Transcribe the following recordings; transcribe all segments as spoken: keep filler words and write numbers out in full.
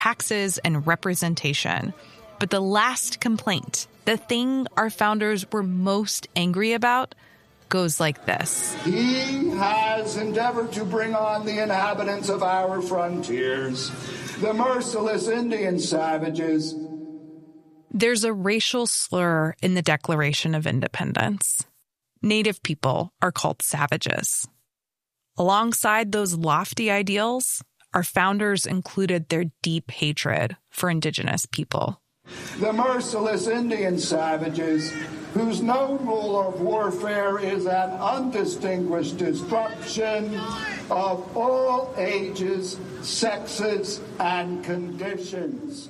taxes, and representation. But the last complaint, the thing our founders were most angry about, goes like this. He has endeavored to bring on the inhabitants of our frontiers, the merciless Indian savages. There's a racial slur in the Declaration of Independence. Native people are called savages. Alongside those lofty ideals, our founders included their deep hatred for Indigenous people. The merciless Indian savages, whose known rule of warfare is an undistinguished destruction of all ages, sexes, and conditions.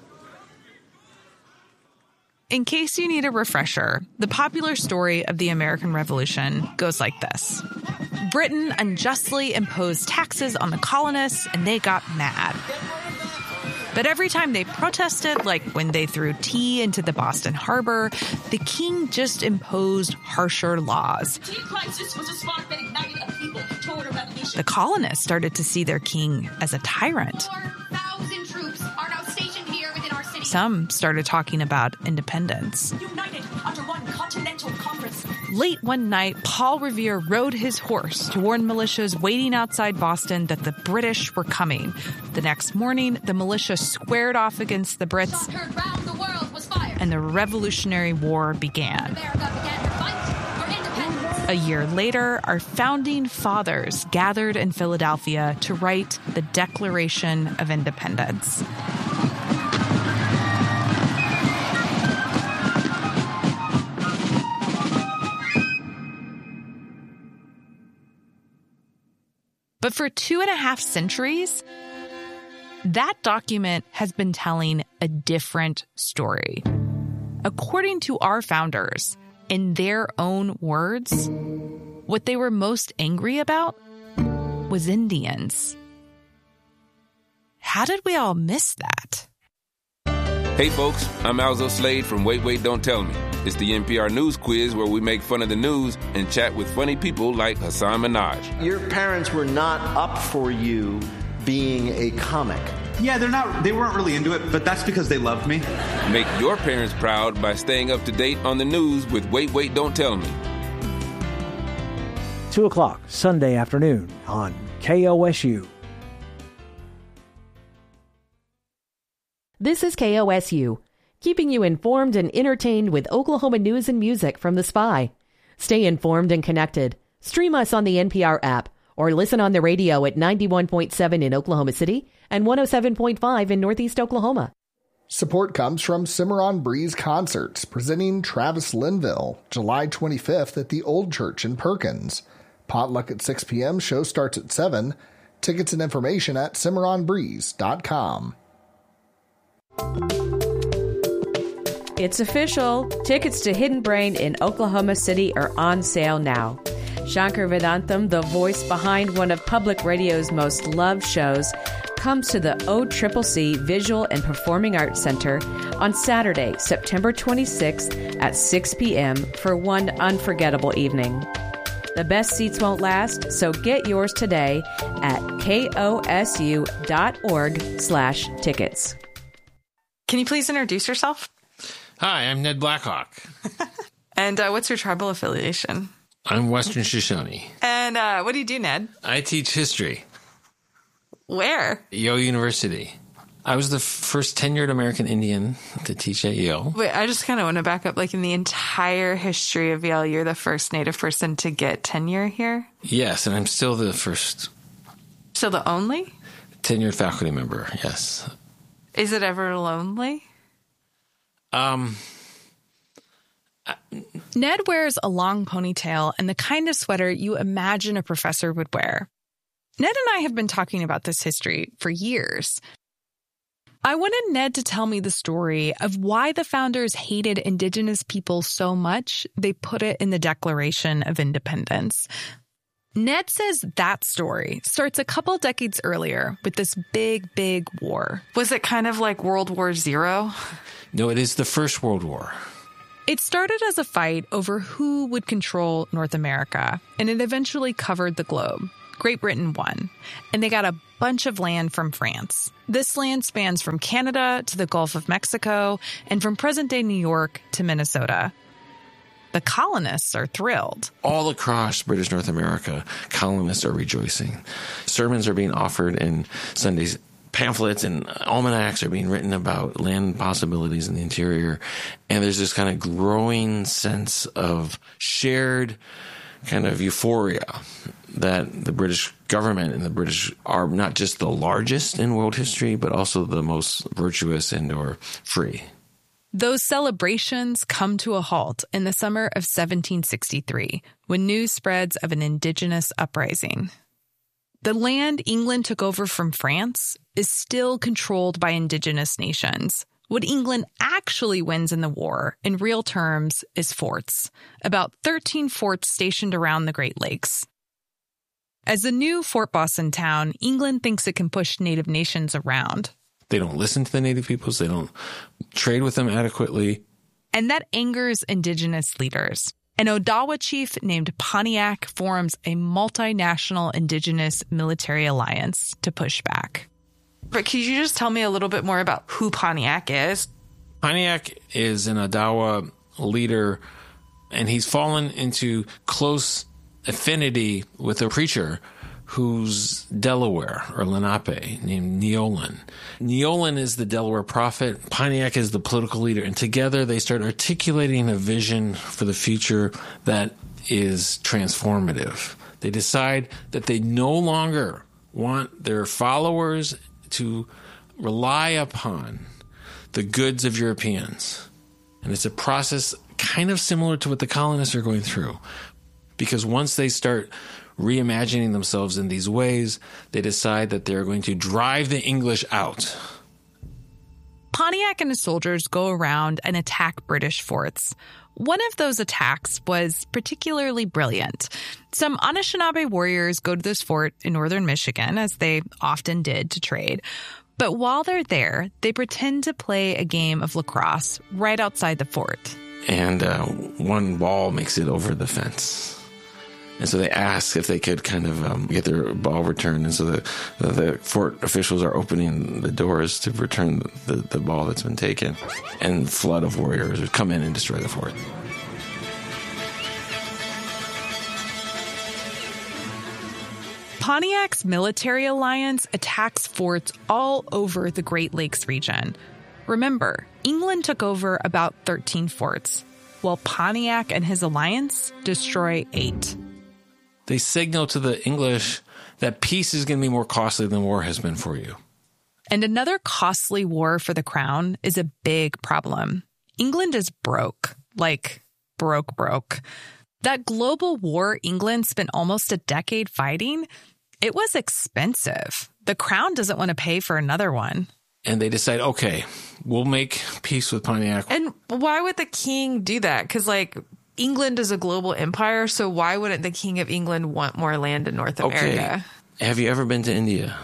In case you need a refresher, the popular story of the American Revolution goes like this. Britain unjustly imposed taxes on the colonists, and they got mad. But every time they protested, like when they threw tea into the Boston Harbor, the king just imposed harsher laws. The tea crisis was a spark that ignited a people toward a revolution. The colonists started to see their king as a tyrant. four thousand troops are now stationed here within our city. Some started talking about independence. United under one continental conference. Late one night, Paul Revere rode his horse to warn militias waiting outside Boston that the British were coming. The next morning, the militia squared off against the Brits, Heard round the world was fired. and the Revolutionary War began. America began to fight for independence. A year later, our founding fathers gathered in Philadelphia to write the Declaration of Independence. But for two and a half centuries, that document has been telling a different story. According to our founders, in their own words, what they were most angry about was Indians. How did we all miss that? Hey folks, I'm Alzo Slade from Wait, Wait, Don't Tell Me. It's the N P R News Quiz where we make fun of the news and chat with funny people like Hassan Minhaj. Your parents were not up for you being a comic. Yeah, they're not. They weren't really into it, but that's because they loved me. Make your parents proud by staying up to date on the news with Wait, Wait, Don't Tell Me. two o'clock Sunday afternoon on K O S U. This is K O S U, keeping you informed and entertained with Oklahoma news and music from The Spy. Stay informed and connected. Stream us on the N P R app or listen on the radio at ninety-one point seven in Oklahoma City and one oh seven point five in Northeast Oklahoma. Support comes from Cimarron Breeze Concerts, presenting Travis Linville, July twenty-fifth at the Old Church in Perkins. Potluck at six p.m., show starts at seven. Tickets and information at cimarron breeze dot com. It's official. Tickets to Hidden Brain in Oklahoma City are on sale now. Shankar Vedantam, the voice behind one of public radio's most loved shows, comes to the O C C C Visual and Performing Arts Center on Saturday, September twenty-sixth at six p.m. for one unforgettable evening. The best seats won't last, so get yours today at kosu.org slash tickets. Can you please introduce yourself? Hi, I'm Ned Blackhawk. And uh, what's your tribal affiliation? I'm Western Shoshone. And uh, what do you do, Ned? I teach history. Where? Yale University. I was the first tenured American Indian to teach at Yale. Wait, I just kind of want to back up. Like in the entire history of Yale, you're the first Native person to get tenure here? Yes, and I'm still the first. Still the only? Tenured faculty member, yes. Is it ever lonely? Um, I... Ned wears a long ponytail and the kind of sweater you imagine a professor would wear. Ned and I have been talking about this history for years. I wanted Ned to tell me the story of why the founders hated Indigenous people so much they put it in the Declaration of Independence. Ned says that story starts a couple decades earlier with this big, big war. Was it kind of like World War Zero? No, it is the First World War. It started as a fight over who would control North America, and it eventually covered the globe. Great Britain won, and they got a bunch of land from France. This land spans from Canada to the Gulf of Mexico and from present-day New York to Minnesota. The colonists are thrilled. All across British North America, colonists are rejoicing. Sermons are being offered in Sundays. Pamphlets and almanacs are being written about land possibilities in the interior. And there's this kind of growing sense of shared kind of euphoria that the British government and the British are not just the largest in world history, but also the most virtuous and or free. Those celebrations come to a halt in the summer of seventeen sixty-three, when news spreads of an indigenous uprising. The land England took over from France is still controlled by indigenous nations. What England actually wins in the war, in real terms, is forts, about thirteen forts stationed around the Great Lakes. As the new fort boss in town, England thinks it can push native nations around. They don't listen to the native peoples. They don't trade with them adequately. And that angers indigenous leaders. An Odawa chief named Pontiac forms a multinational indigenous military alliance to push back. But could you just tell me a little bit more about who Pontiac is? Pontiac is an Odawa leader, and he's fallen into close affinity with a preacher who's Delaware or Lenape named Neolin. Neolin is the Delaware prophet. Pontiac is the political leader. And together they start articulating a vision for the future that is transformative. They decide that they no longer want their followers to rely upon the goods of Europeans. And it's a process kind of similar to what the colonists are going through. Because once they start reimagining themselves in these ways, they decide that they're going to drive the English out. Pontiac and his soldiers go around and attack British forts. One of those attacks was particularly brilliant. Some Anishinaabe warriors go to this fort in northern Michigan, as they often did to trade. But while they're there, they pretend to play a game of lacrosse right outside the fort. And uh, one ball makes it over the fence. And so they ask if they could kind of um, get their ball returned. And so the, the, the fort officials are opening the doors to return the, the ball that's been taken. And a flood of warriors would come in and destroy the fort. Pontiac's military alliance attacks forts all over the Great Lakes region. Remember, England took over about thirteen forts, while Pontiac and his alliance destroy eight. They signal to the English that peace is going to be more costly than war has been for you. And another costly war for the crown is a big problem. England is broke, like broke, broke. That global war England spent almost a decade fighting, it was expensive. The crown doesn't want to pay for another one. And they decide, okay, we'll make peace with Pontiac. And why would the king do that? Because, like, England is a global empire, so why wouldn't the King of England want more land in North America? Okay. Have you ever been to India?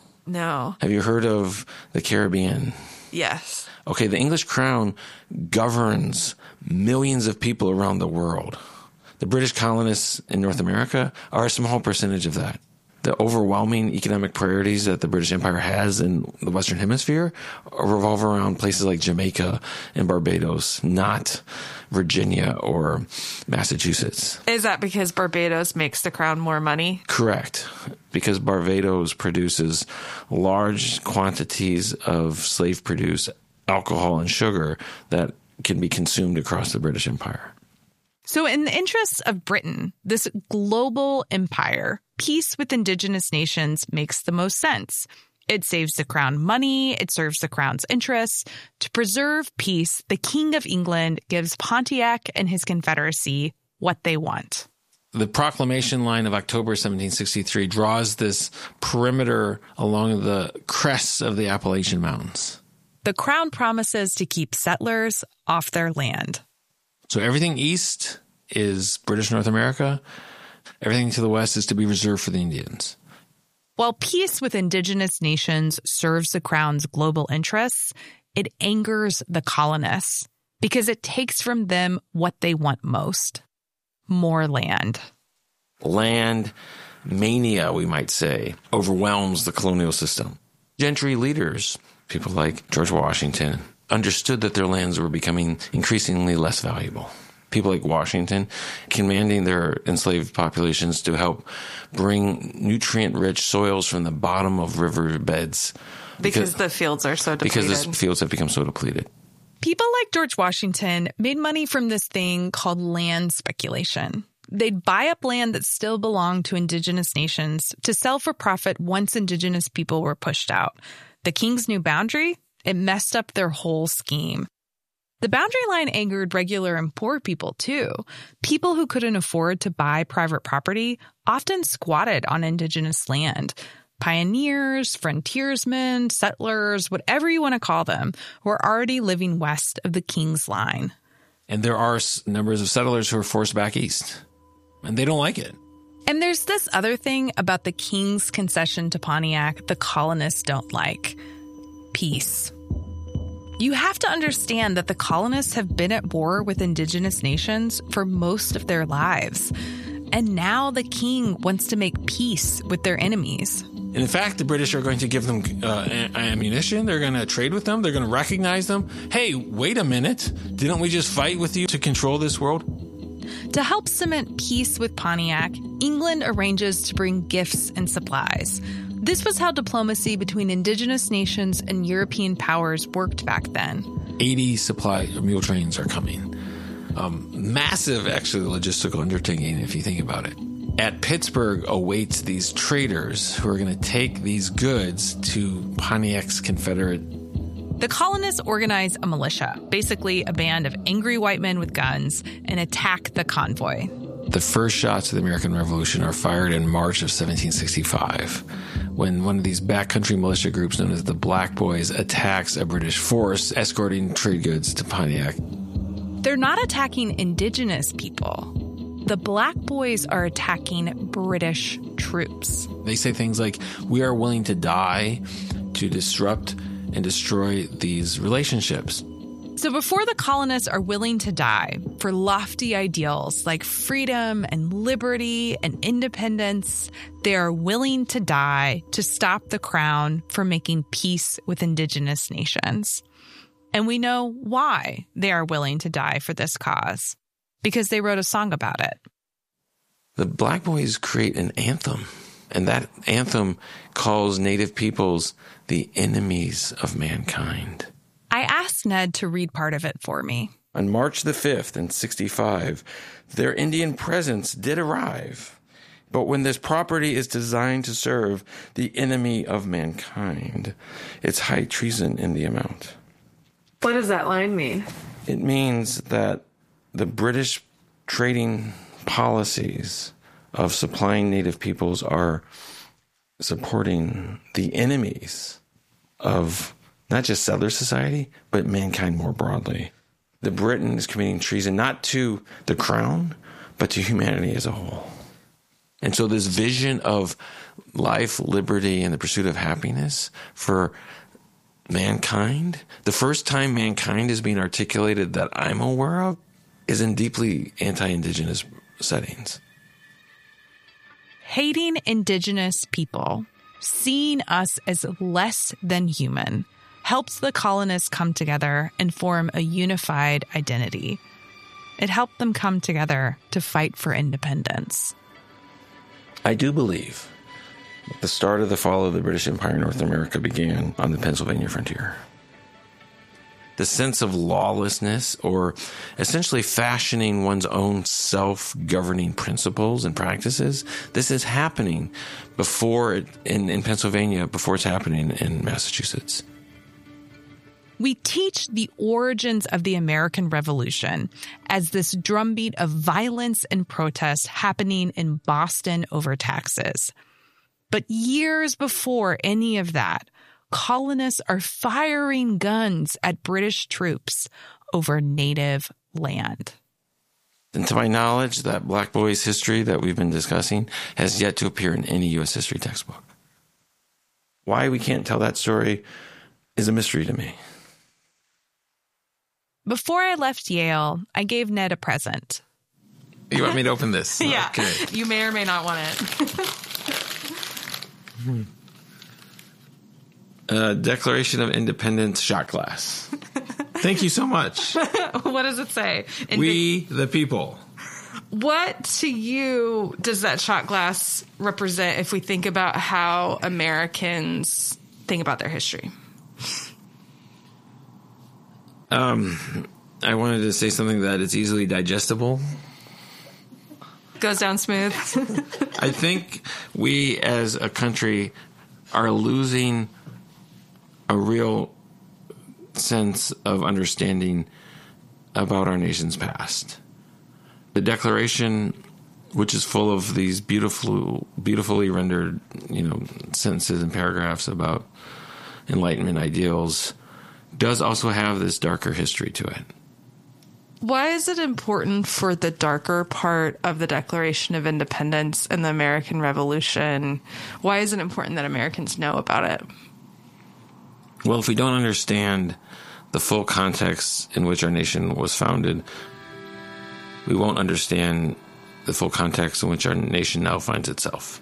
No. Have you heard of the Caribbean? Yes. Okay, the English crown governs millions of people around the world. The British colonists in North America are a small percentage of that. The overwhelming economic priorities that the British Empire has in the Western Hemisphere revolve around places like Jamaica and Barbados, not Virginia or Massachusetts. Is that because Barbados makes the crown more money? Correct. Because Barbados produces large quantities of slave-produced alcohol and sugar that can be consumed across the British Empire. So in the interests of Britain, this global empire, peace with indigenous nations makes the most sense. It saves the crown money. It serves the crown's interests. To preserve peace, the King of England gives Pontiac and his confederacy what they want. The proclamation line of October seventeen sixty-three draws this perimeter along the crests of the Appalachian Mountains. The crown promises to keep settlers off their land. So everything east is British North America. Everything to the west is to be reserved for the Indians. While peace with indigenous nations serves the crown's global interests, it angers the colonists because it takes from them what they want most: more land. Land mania, we might say, overwhelms the colonial system. Gentry leaders, people like George Washington, understood that their lands were becoming increasingly less valuable. People like Washington commanding their enslaved populations to help bring nutrient-rich soils from the bottom of riverbeds. Because, because the fields are so depleted. Because the fields have become so depleted. People like George Washington made money from this thing called land speculation. They'd buy up land that still belonged to indigenous nations to sell for profit once indigenous people were pushed out. The king's new boundary, it messed up their whole scheme. The boundary line angered regular and poor people, too. People who couldn't afford to buy private property often squatted on indigenous land. Pioneers, frontiersmen, settlers, whatever you want to call them, were already living west of the king's line. And there are numbers of settlers who are forced back east, and they don't like it. And there's this other thing about the king's concession to Pontiac the colonists don't like. Peace. You have to understand that the colonists have been at war with indigenous nations for most of their lives. And now the king wants to make peace with their enemies. And in fact, the British are going to give them uh, ammunition. They're going to trade with them. They're going to recognize them. Hey, wait a minute. Didn't we just fight with you to control this world? To help cement peace with Pontiac, England arranges to bring gifts and supplies. This was how diplomacy between indigenous nations and European powers worked back then. eighty supply mule trains are coming. Um, massive, actually, logistical undertaking, if you think about it. At Pittsburgh awaits these traders who are going to take these goods to Pontiac's Confederate. The colonists organize a militia, basically a band of angry white men with guns, and attack the convoy. The first shots of the American Revolution are fired in March of seventeen sixty-five, when one of these backcountry militia groups known as the Black Boys attacks a British force escorting trade goods to Pontiac. They're not attacking indigenous people. The Black Boys are attacking British troops. They say things like, we are willing to die to disrupt and destroy these relationships. So before the colonists are willing to die for lofty ideals like freedom and liberty and independence, they are willing to die to stop the crown from making peace with indigenous nations. And we know why they are willing to die for this cause, because they wrote a song about it. The Black Boys create an anthem, and that anthem calls Native peoples the enemies of mankind. I asked Ned to read part of it for me. On March the fifth in sixty-five, their Indian presence did arrive. But when this property is designed to serve the enemy of mankind, it's high treason in the amount. What does that line mean? It means that the British trading policies of supplying Native peoples are supporting the enemies of not just settler society, but mankind more broadly. The Britain is committing treason not to the crown, but to humanity as a whole. And so this vision of life, liberty, and the pursuit of happiness for mankind, the first time mankind is being articulated that I'm aware of, is in deeply anti-indigenous settings. Hating indigenous people, seeing us as less than human, helps the colonists come together and form a unified identity. It helped them come together to fight for independence. I do believe that the start of the fall of the British Empire in North America began on the Pennsylvania frontier. The sense of lawlessness, or essentially fashioning one's own self-governing principles and practices, this is happening before it, in, in Pennsylvania, before it's happening in Massachusetts. We teach the origins of the American Revolution as this drumbeat of violence and protest happening in Boston over taxes. But years before any of that, colonists are firing guns at British troops over native land. And to my knowledge, that Black Boys history that we've been discussing has yet to appear in any U S history textbook. Why we can't tell that story is a mystery to me. Before I left Yale, I gave Ned a present. You want me to open this? Yeah. Okay. You may or may not want it. Uh, Declaration of Independence shot glass. Thank you so much. What does it say? In we the people. What to you does that shot glass represent if we think about how Americans think about their history? Um, I wanted to say something that it's easily digestible. Goes down smooth. I think we as a country are losing a real sense of understanding about our nation's past. The Declaration, which is full of these beautiful, beautifully rendered, you know, sentences and paragraphs about Enlightenment ideals, does also have this darker history to it. Why is it important for the darker part of the Declaration of Independence and the American Revolution? Why is it important that Americans know about it? Well, if we don't understand the full context in which our nation was founded, we won't understand the full context in which our nation now finds itself.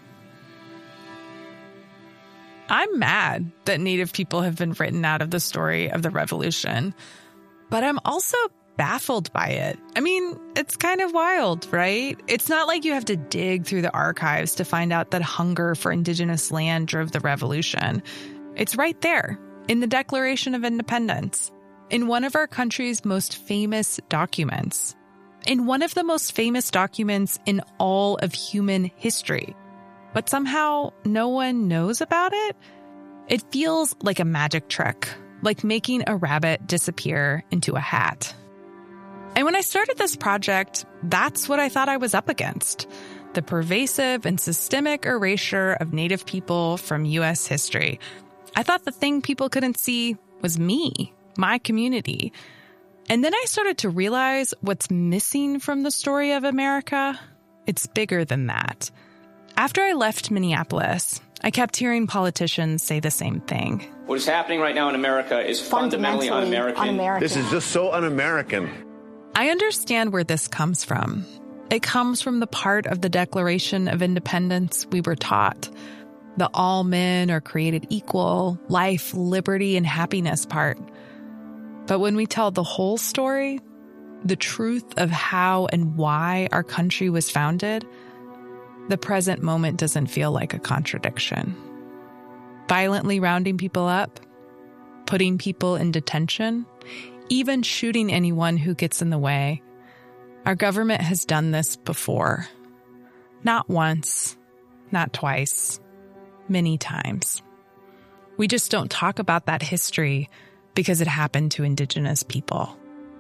I'm mad that Native people have been written out of the story of the Revolution, but I'm also baffled by it. I mean, it's kind of wild, right? It's not like you have to dig through the archives to find out that hunger for indigenous land drove the revolution. It's right there in the Declaration of Independence, in one of our country's most famous documents, in one of the most famous documents in all of human history. But somehow no one knows about it. It feels like a magic trick, like making a rabbit disappear into a hat. And when I started this project, that's what I thought I was up against: the pervasive and systemic erasure of Native people from U S history. I thought the thing people couldn't see was me, my community. And then I started to realize what's missing from the story of America. It's bigger than that. After I left Minneapolis, I kept hearing politicians say the same thing. What is happening right now in America is fundamentally, fundamentally un-American. un-American. This is just so un-American. I understand where this comes from. It comes from the part of the Declaration of Independence we were taught. The all men are created equal, life, liberty, and happiness part. But when we tell the whole story, the truth of how and why our country was founded, the present moment doesn't feel like a contradiction. Violently rounding people up, putting people in detention, even shooting anyone who gets in the way. Our government has done this before. Not once, not twice, many times. We just don't talk about that history because it happened to Indigenous people.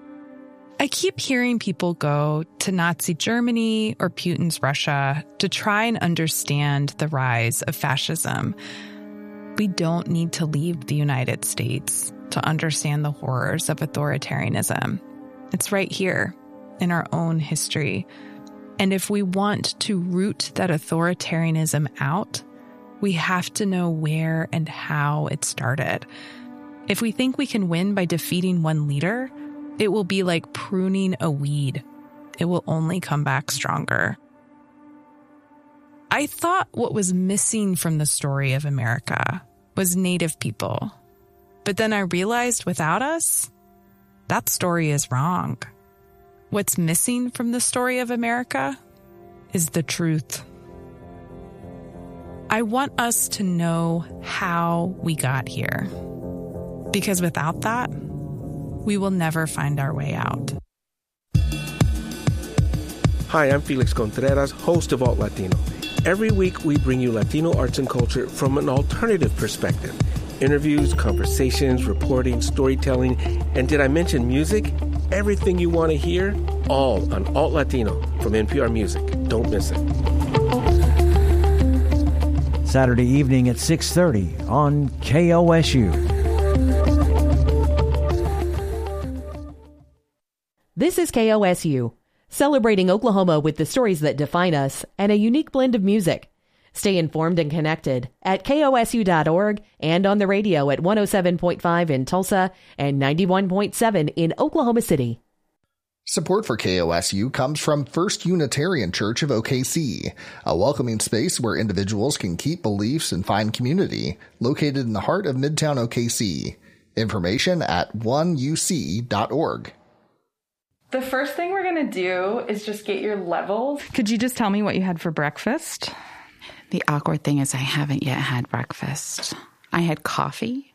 I keep hearing people go to Nazi Germany or Putin's Russia to try and understand the rise of fascism. We don't need to leave the United States to understand the horrors of authoritarianism. It's right here in our own history. And if we want to root that authoritarianism out, we have to know where and how it started. If we think we can win by defeating one leader, it will be like pruning a weed. It will only come back stronger. I thought what was missing from the story of America was Native people. But then I realized without us, that story is wrong. What's missing from the story of America is the truth. I want us to know how we got here. Because without that, we will never find our way out. Hi, I'm Felix Contreras, host of Alt Latino. Every week, we bring you Latino arts and culture from an alternative perspective. Interviews, conversations, reporting, storytelling, and did I mention music? Everything you want to hear, all on Alt Latino from N P R Music. Don't miss it. Saturday evening at six thirty on K O S U. This is K O S U, celebrating Oklahoma with the stories that define us and a unique blend of music. Stay informed and connected at K O S U dot org and on the radio at one oh seven point five in Tulsa and ninety-one point seven in Oklahoma City. Support for K O S U comes from First Unitarian Church of O K C, a welcoming space where individuals can keep beliefs and find community, located in the heart of Midtown O K C. Information at one u c dot org. The first thing we're going to do is just get your levels. Could you just tell me what you had for breakfast? The awkward thing is I haven't yet had breakfast. I had coffee.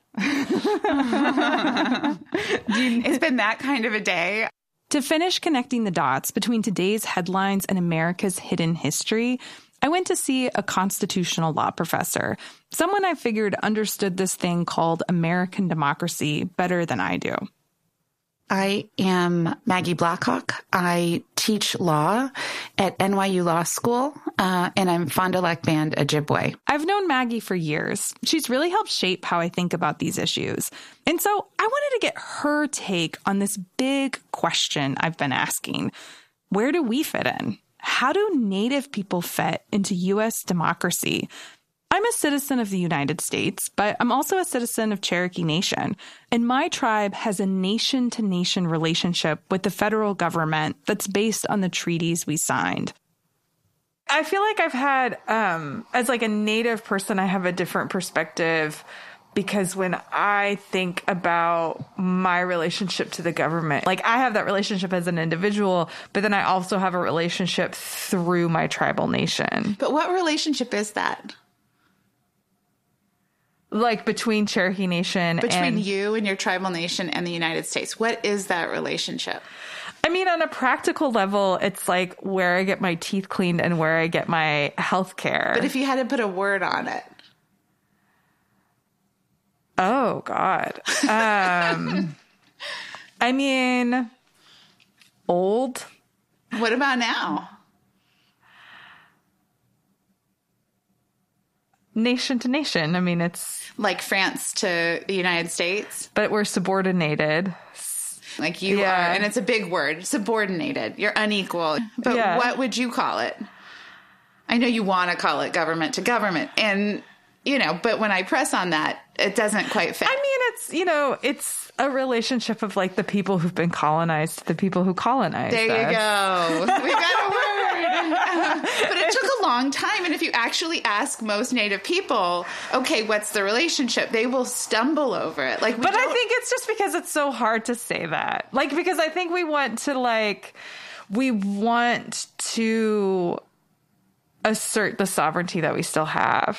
It's been that kind of a day. To finish connecting the dots between today's headlines and America's hidden history, I went to see a constitutional law professor, someone I figured understood this thing called American democracy better than I do. I am Maggie Blackhawk. I teach law at N Y U Law School, uh, and I'm Fond du Lac Band Ojibwe. I've known Maggie for years. She's really helped shape how I think about these issues. And so I wanted to get her take on this big question I've been asking. Where do we fit in? How do Native people fit into U S democracy? I'm a citizen of the United States, but I'm also a citizen of Cherokee Nation, and my tribe has a nation-to-nation relationship with the federal government that's based on the treaties we signed. I feel like I've had, um, as like a Native person, I have a different perspective because when I think about my relationship to the government, like I have that relationship as an individual, but then I also have a relationship through my tribal nation. But what relationship is that? Like between Cherokee Nation Between and... you and your tribal nation and the United States. What is that relationship? I mean, on a practical level, it's like where I get my teeth cleaned and where I get my health care. But if you had to put a word on it. Oh, God. Um, I mean, old. What about now? Nation to nation. I mean, it's... Like France to the United States? But we're subordinated. Like you yeah. are, and it's a big word, subordinated. You're unequal. But yeah. What would you call it? I know you want to call it government to government. And, you know, but when I press on that, it doesn't quite fit. I mean, it's, you know, it's a relationship of like the people who've been colonized to the people who colonized There you us. go. We got a word. But it took a long time. And if you actually ask most Native people, okay, what's the relationship? They will stumble over it. Like, we But don't... I think it's just because it's so hard to say that. Like, because I think we want to like, we want to assert the sovereignty that we still have.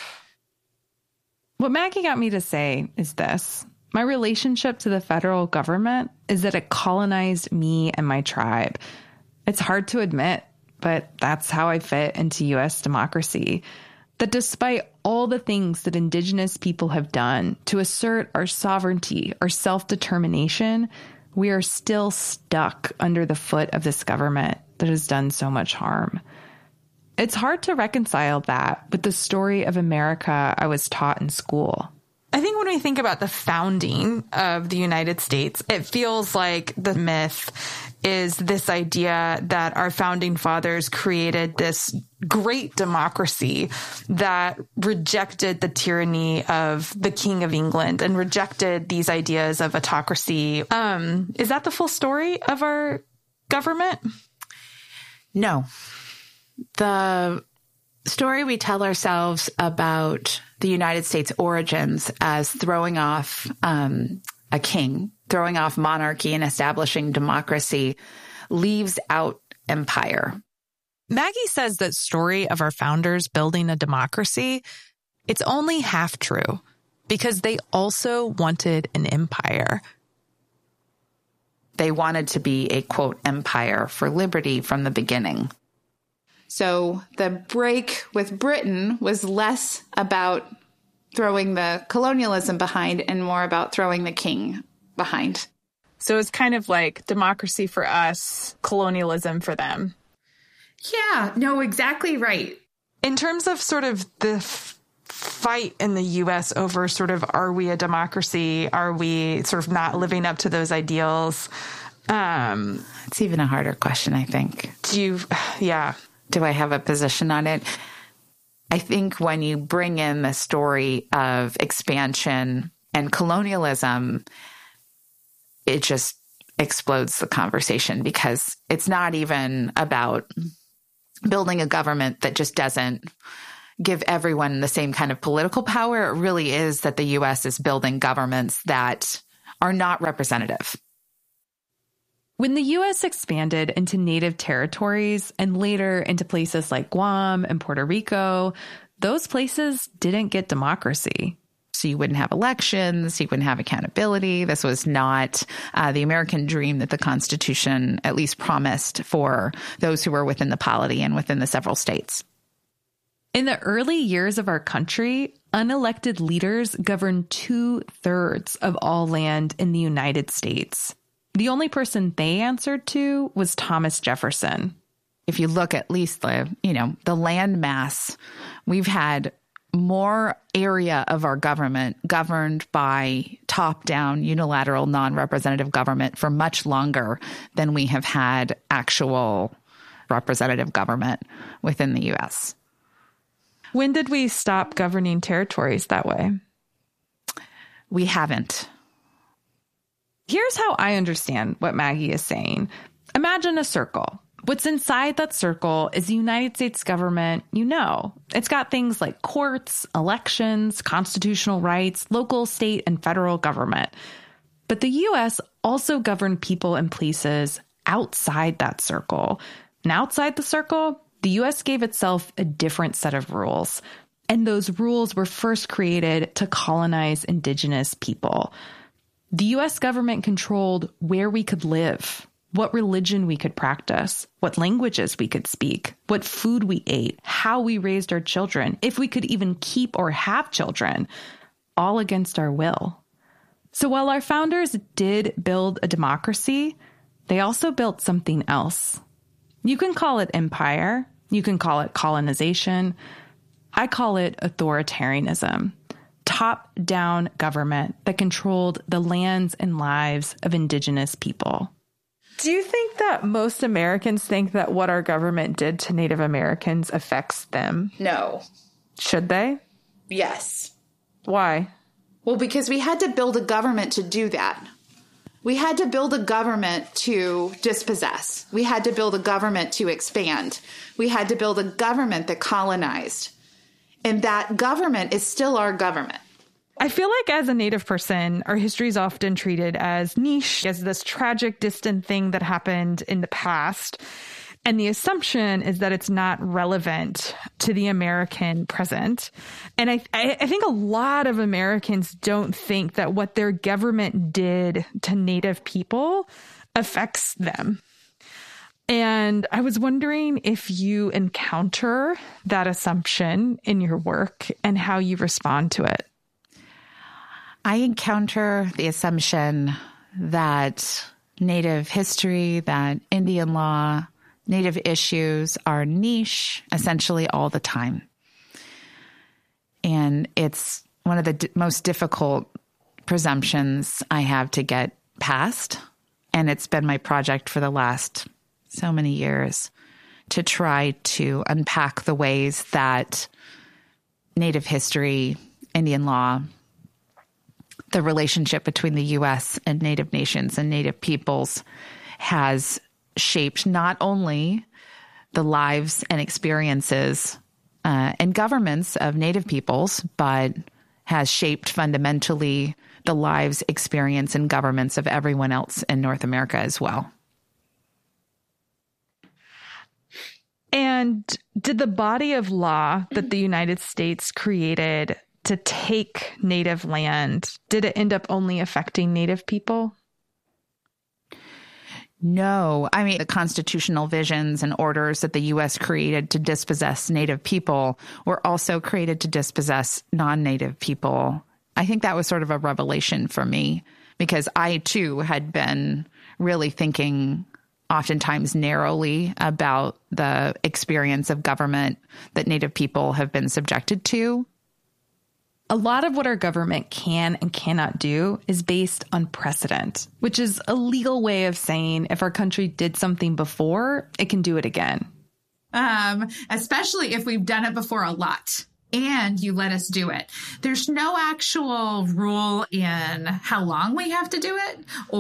What Maggie got me to say is this. My relationship to the federal government is that it colonized me and my tribe. It's hard to admit, but that's how I fit into U S democracy. That despite all the things that Indigenous people have done to assert our sovereignty, our self-determination, we are still stuck under the foot of this government that has done so much harm. It's hard to reconcile that with the story of America I was taught in school. I think when we think about the founding of the United States, it feels like the myth is this idea that our founding fathers created this great democracy that rejected the tyranny of the King of England and rejected these ideas of autocracy. Um, is that the full story of our government? No. The story we tell ourselves about the United States origins as throwing off um, a king, throwing off monarchy and establishing democracy leaves out empire. Maggie says that story of our founders building a democracy, it's only half true because they also wanted an empire. They wanted to be a, quote, empire for liberty from the beginning. So the break with Britain was less about throwing the colonialism behind and more about throwing the king behind. So it's kind of like democracy for us, colonialism for them. Yeah, no, exactly right. In terms of sort of the f- fight in the U S over sort of, are we a democracy? Are we sort of not living up to those ideals? Um, it's even a harder question, I think. Do you, yeah. Do I have a position on it? I think when you bring in the story of expansion and colonialism, it just explodes the conversation, because it's not even about building a government that just doesn't give everyone the same kind of political power. It really is that the U S is building governments that are not representative. When the U S expanded into native territories and later into places like Guam and Puerto Rico, those places didn't get democracy. So you wouldn't have elections, you wouldn't have accountability. This was not uh, the American dream that the Constitution at least promised for those who were within the polity and within the several states. In the early years of our country, unelected leaders governed two-thirds of all land in the United States. The only person they answered to was Thomas Jefferson. If you look at least the, you know, the land mass, we've had more area of our government governed by top-down, unilateral, non-representative government for much longer than we have had actual representative government within the U S. When did we stop governing territories that way? We haven't. Here's how I understand what Maggie is saying. Imagine a circle. What's inside that circle is the United States government, you know. It's got things like courts, elections, constitutional rights, local, state, and federal government. But the U S also governed people and places outside that circle. And outside the circle, the U S gave itself a different set of rules. And those rules were first created to colonize indigenous people. The U S government controlled where we could live, what religion we could practice, what languages we could speak, what food we ate, how we raised our children, if we could even keep or have children, all against our will. So while our founders did build a democracy, they also built something else. You can call it empire, you can call it colonization. I call it authoritarianism. Top-down government that controlled the lands and lives of indigenous people. Do you think that most Americans think that what our government did to Native Americans affects them? No. Should they? Yes. Why? Well, because we had to build a government to do that. We had to build a government to dispossess. We had to build a government to expand. We had to build a government that colonized. And that government is still our government. I feel like as a Native person, our history is often treated as niche, as this tragic, distant thing that happened in the past. And the assumption is that it's not relevant to the American present. And I, I think a lot of Americans don't think that what their government did to Native people affects them. And I was wondering if you encounter that assumption in your work and how you respond to it. I encounter the assumption that Native history, that Indian law, Native issues are niche essentially all the time. And it's one of the d- most difficult presumptions I have to get past. And it's been my project for the last so many years to try to unpack the ways that Native history, Indian law, the relationship between the U S and Native nations and Native peoples has shaped not only the lives and experiences uh, and governments of Native peoples, but has shaped fundamentally the lives, experience, and governments of everyone else in North America as well. And did the body of law that the United States created to take Native land, did it end up only affecting Native people? No. I mean, the constitutional visions and orders that the U S created to dispossess Native people were also created to dispossess non-Native people. I think that was sort of a revelation for me because I, too, had been really thinking oftentimes narrowly about the experience of government that Native people have been subjected to. A lot of what our government can and cannot do is based on precedent, which is a legal way of saying if our country did something before, it can do it again. Um, especially if we've done it before a lot. and you let us do it. There's no actual rule in how long we have to do it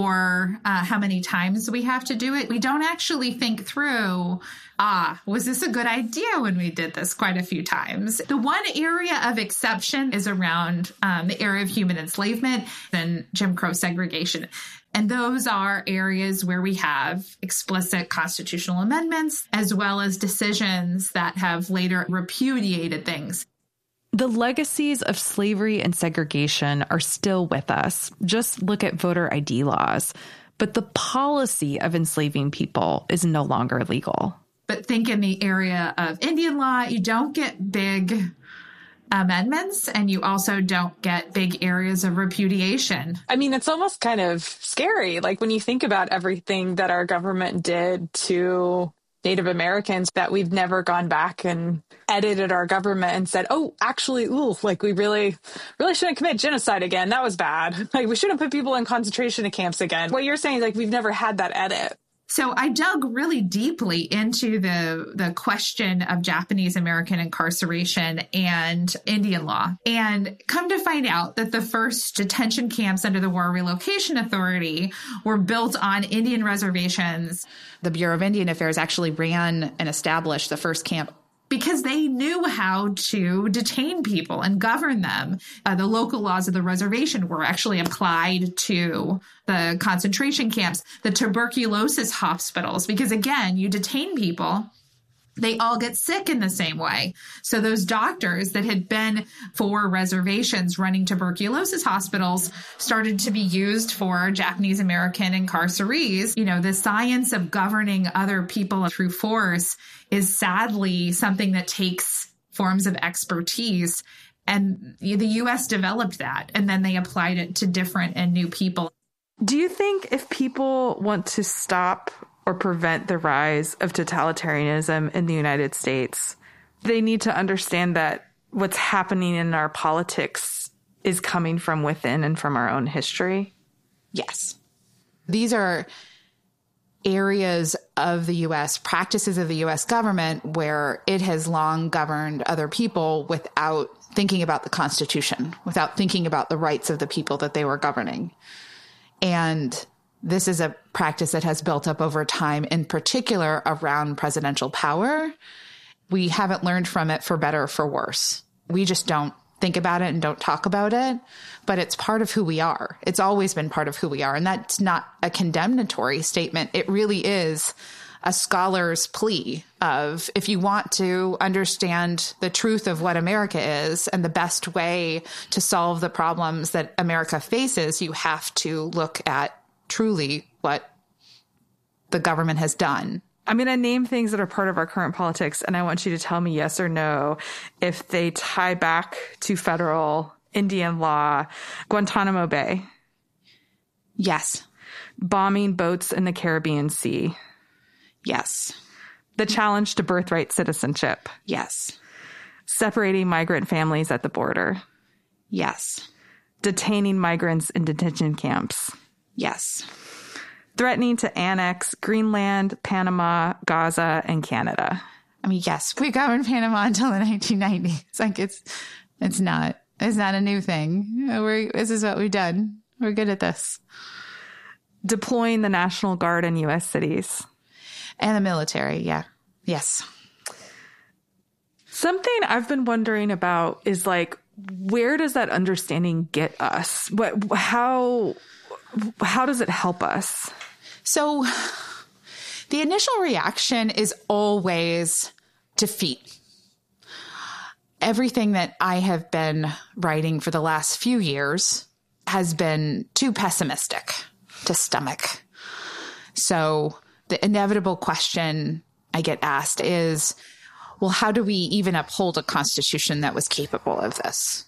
or uh, how many times we have to do it. We don't actually think through, ah, was this a good idea when we did this quite a few times? The one area of exception is around um, the area of human enslavement and Jim Crow segregation. And those are areas where we have explicit constitutional amendments, as well as decisions that have later repudiated things. The legacies of slavery and segregation are still with us. Just look at voter I D laws. But the policy of enslaving people is no longer legal. But think in the area of Indian law, you don't get big amendments, and you also don't get big areas of repudiation. I mean, it's almost kind of scary. Like when you think about everything that our government did to Native Americans, that we've never gone back and edited our government and said, oh, actually, ooh, like we really, really shouldn't commit genocide again. That was bad. Like we shouldn't put people in concentration camps again. What you're saying is like we've never had that edit. So I dug really deeply into the the question of Japanese American incarceration and Indian law, and come to find out that the first detention camps under the War Relocation Authority were built on Indian reservations. The Bureau of Indian Affairs actually ran and established the first camp because they knew how to detain people and govern them. Uh, the local laws of the reservation were actually applied to the concentration camps, the tuberculosis hospitals, because again, you detain people, they all get sick in the same way. So those doctors that had been for reservations running tuberculosis hospitals started to be used for Japanese American incarcerees. You know, the science of governing other people through force is sadly something that takes forms of expertise. And the U S developed that, and then they applied it to different and new people. Do you think if people want to stop or prevent the rise of totalitarianism in the United States, they need to understand that what's happening in our politics is coming from within and from our own history? Yes. These are areas of the U S, practices of the U S government where it has long governed other people without thinking about the Constitution, without thinking about the rights of the people that they were governing. And this is a practice that has built up over time, in particular around presidential power. We haven't learned from it for better or for worse. We just don't think about it and don't talk about it, but it's part of who we are. It's always been part of who we are. And that's not a condemnatory statement. It really is a scholar's plea of, if you want to understand the truth of what America is and the best way to solve the problems that America faces, you have to look at truly what the government has done. I'm going to name things that are part of our current politics, and I want you to tell me yes or no if they tie back to federal Indian law. Guantanamo Bay. Yes. Bombing boats in the Caribbean Sea. Yes. The challenge to birthright citizenship. Yes. Separating migrant families at the border. Yes. Detaining migrants in detention camps. Yes. Threatening to annex Greenland, Panama, Gaza, and Canada. I mean, yes, we governed Panama until the nineteen nineties. It's like it's, it's not, it's not a new thing. We're, this is what we've done. We're good at this. Deploying the National Guard in U S cities. And the military, yeah. Yes. Something I've been wondering about is like, where does that understanding get us? What, how, how does it help us? So the initial reaction is always defeat. Everything that I have been writing for the last few years has been too pessimistic to stomach. So the inevitable question I get asked is, well, how do we even uphold a constitution that was capable of this?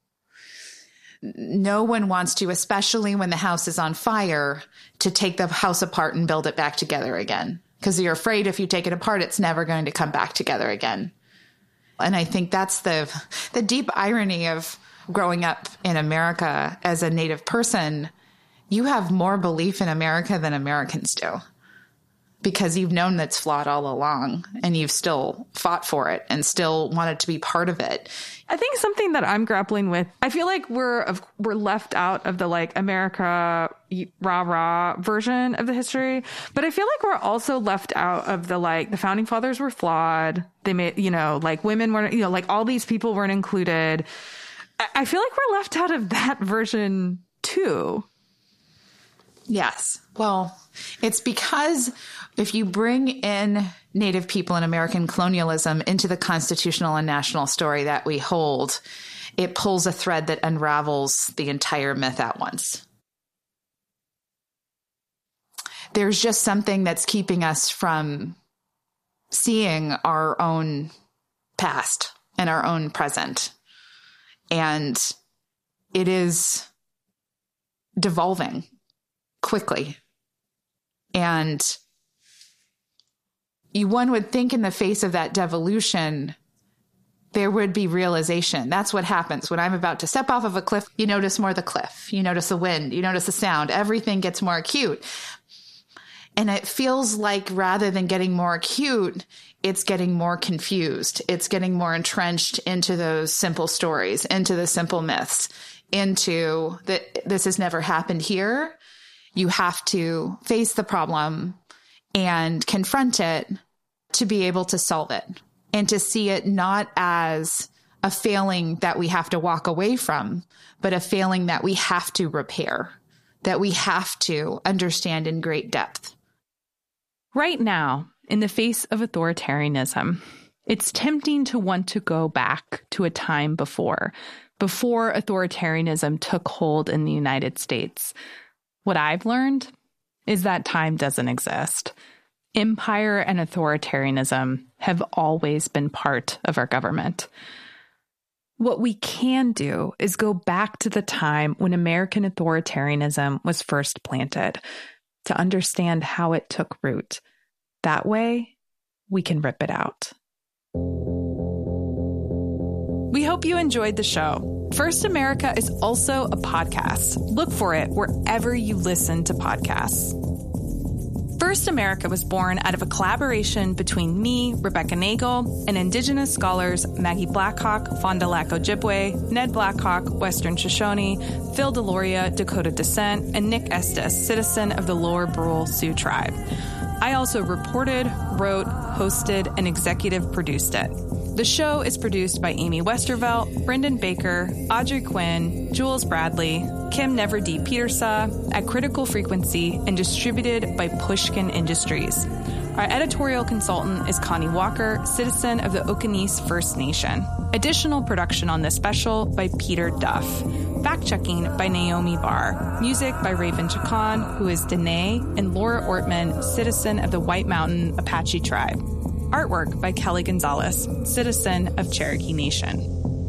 No one wants to, especially when the house is on fire, to take the house apart and build it back together again. Because you're afraid if you take it apart, it's never going to come back together again. And I think that's the the deep irony of growing up in America as a Native person. You have more belief in America than Americans do. because you've known that's flawed all along and you've still fought for it and still wanted to be part of it. I think something that I'm grappling with, I feel like we're of, we're left out of the like America rah rah version of the history, but I feel like we're also left out of the like the founding fathers were flawed. They made, you know, like women weren't, you know, like all these people weren't included. I, I feel like we're left out of that version too. Yes. Well, it's because if you bring in Native people and American colonialism into the constitutional and national story that we hold, it pulls a thread that unravels the entire myth at once. There's just something that's keeping us from seeing our own past and our own present. And it is devolving quickly. And you, one would think in the face of that devolution, there would be realization. That's what happens when I'm about to step off of a cliff. You notice more the cliff. You notice the wind. You notice the sound. Everything gets more acute. And it feels like rather than getting more acute, it's getting more confused. It's getting more entrenched into those simple stories, into the simple myths, into that this has never happened here. You have to face the problem and confront it to be able to solve it and to see it not as a failing that we have to walk away from, but a failing that we have to repair, that we have to understand in great depth. Right now, in the face of authoritarianism, it's tempting to want to go back to a time before, before authoritarianism took hold in the United States. What I've learned is that time doesn't exist. Empire and authoritarianism have always been part of our government. What we can do is go back to the time when American authoritarianism was first planted to understand how it took root. That way, we can rip it out. We hope you enjoyed the show. First America is also a podcast. Look for it wherever you listen to podcasts. First America was born out of a collaboration between me, Rebecca Nagel, and Indigenous scholars Maggie Blackhawk, Fond du Lac Ojibwe, Ned Blackhawk, Western Shoshone, Phil Deloria, Dakota Descent, and Nick Estes, citizen of the Lower Brule Sioux Tribe. I also reported, wrote, hosted, and executive produced it. The show is produced by Amy Westervelt, Brendan Baker, Audrey Quinn, Jules Bradley, Kim Never-D Petersa at Critical Frequency, and distributed by Pushkin Industries. Our editorial consultant is Connie Walker, citizen of the Okanese First Nation. Additional production on this special by Peter Duff. Fact-checking by Naomi Barr. Music by Raven Chacon, who is Dene, and Laura Ortman, citizen of the White Mountain Apache Tribe. Artwork by Kelly Gonzalez, citizen of Cherokee Nation.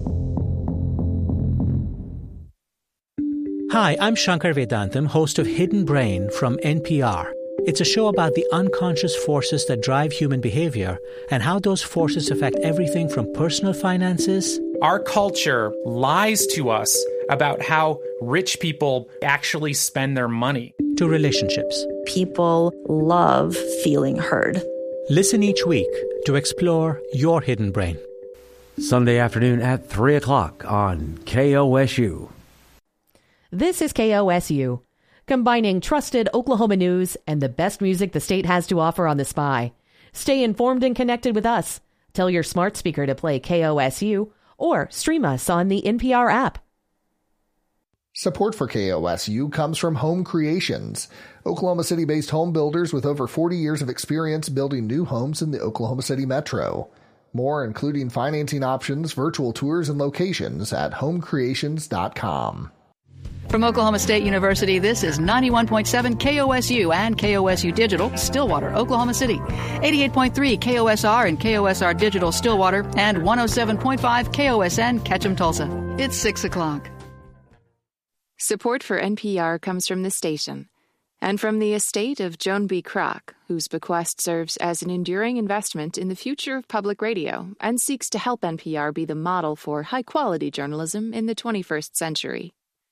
Hi, I'm Shankar Vedantam, host of Hidden Brain from N P R. It's a show about the unconscious forces that drive human behavior and how those forces affect everything from personal finances. Our culture lies to us about how rich people actually spend their money. To relationships. People love feeling heard. Listen each week to explore your hidden brain. Sunday afternoon at three o'clock on K O S U. This is K O S U, combining trusted Oklahoma news and the best music the state has to offer on the Spy. Stay informed and connected with us. Tell your smart speaker to play K O S U or stream us on the N P R app. Support for K O S U comes from Home Creations, Oklahoma City-based home builders with over forty years of experience building new homes in the Oklahoma City metro. More, including financing options, virtual tours, and locations at home creations dot com. From Oklahoma State University, this is ninety-one point seven K O S U and K O S U Digital, Stillwater, Oklahoma City. eighty-eight point three K O S R and K O S R Digital, Stillwater, and one oh seven point five K O S N, Ketchum, Tulsa. It's six o'clock. Support for N P R comes from the station and from the estate of Joan B. Kroc, whose bequest serves as an enduring investment in the future of public radio and seeks to help N P R be the model for high-quality journalism in the twenty-first century.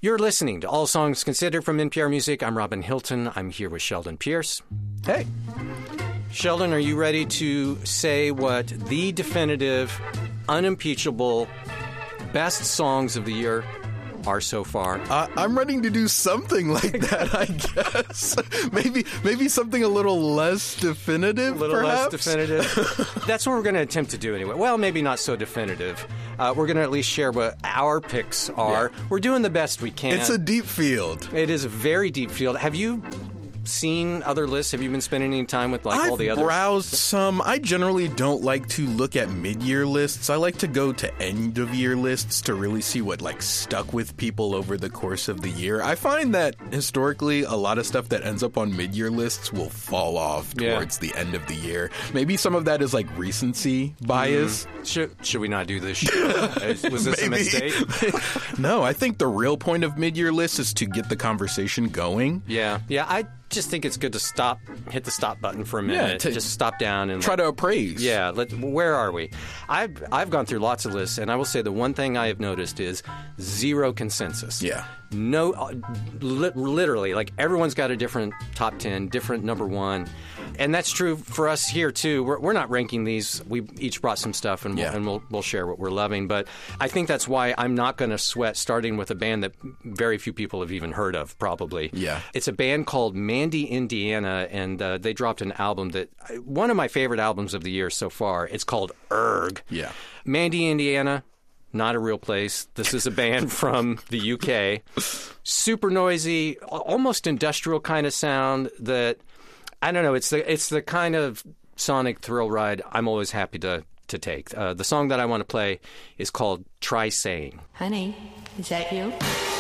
You're listening to All Songs Considered from N P R Music. I'm Robin Hilton. I'm here with Sheldon Pierce. Hey. Sheldon, are you ready to say what the definitive, unimpeachable, best songs of the year are so far? Uh, I'm ready to do something like that, I guess. maybe maybe something a little less definitive, A little perhaps? less definitive. That's what we're going to attempt to do anyway. Well, maybe not so definitive. Uh, we're going to at least share what our picks are. Yeah. We're doing the best we can. It's a deep field. It is a very deep field. Have you seen other lists? Have you been spending any time with like I've all the others? I've browsed some. I generally don't like to look at mid-year lists. I like to go to end-of-year lists to really see what like stuck with people over the course of the year. I find that historically a lot of stuff that ends up on mid-year lists will fall off towards yeah. the end of the year. Maybe some of that is like recency bias. Mm. Should, should we not do this shit? Was this a mistake? No, I think the real point of mid-year lists is to get the conversation going. Yeah. Yeah, I just think it's good to stop, hit the stop button for a minute, yeah, to just stop down and try let, to appraise. Yeah, let, where are we? I've I've gone through lots of lists, and I will say the one thing I have noticed is zero consensus. Yeah, no, uh, li- literally, like everyone's got a different top ten, different number one, and that's true for us here too. We're we're not ranking these. We each brought some stuff, and we'll, yeah. and we'll we'll share what we're loving. But I think that's why I'm not going to sweat starting with a band that very few people have even heard of. Probably, yeah. It's a band called Mandy, Indiana, and uh, they dropped an album that one of my favorite albums of the year so far. It's called Erg. Yeah, Mandy, Indiana. Not a real place. This is a band from the U K. Super noisy, almost industrial kind of sound that, I don't know, it's the it's the kind of sonic thrill ride I'm always happy to, to take. Uh, the song that I want to play is called Try Saying. Honey, is that you?